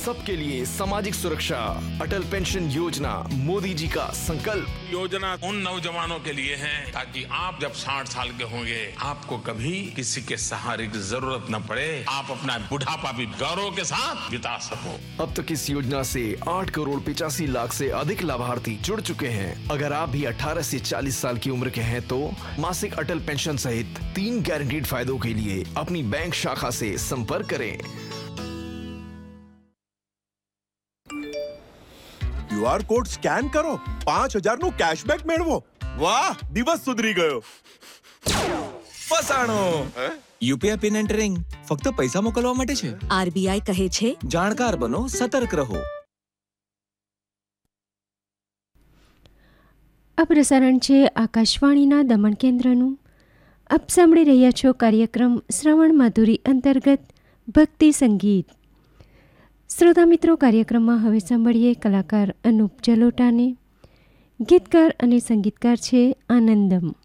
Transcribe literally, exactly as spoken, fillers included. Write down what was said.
सबके लिए सामाजिक सुरक्षा, अटल पेंशन योजना मोदी जी का संकल्प। योजना उन नौजवानों के लिए है ताकि आप जब साठ साल के होंगे आपको कभी किसी के सहारे की जरूरत न पड़े, आप अपना बुढ़ापा भी गौरव के साथ बिता सको। अब तक इस योजना से आठ करोड़ पिचासी लाख से अधिक लाभार्थी जुड़ चुके हैं। अगर आप भी अठारह से चालीस साल की उम्र के हैं तो मासिक अटल पेंशन सहित तीन गारंटीड फायदों के लिए अपनी बैंक शाखा से संपर्क करें। ક્યુઆર કોડ સ્કેન કરો, પાંચ હજાર નું કેશબેક મેળવો. વાહ, દિવસ સુધરી ગયો. ફસાણો. યુપીઆઈ પિન એન્ટરિંગ ફક્ત પૈસા મોકલવા માટે છે. આરબીઆઈ કહે છે, જાણકાર બનો, સતર્ક રહો. આ પ્રસારણ છે આકાશવાણીના દમણ કેન્દ્રનું. આપ સાંભળી રહ્યા છો કાર્યક્રમ શ્રવણ માધુરી અંતર્ગત ભક્તિ સંગીત. શ્રોતા મિત્રો, કાર્યક્રમમાં હવે સાંભળીએ કલાકાર અનુપ જલોટાને. ગીતકાર અને સંગીતકાર છે આનંદમ.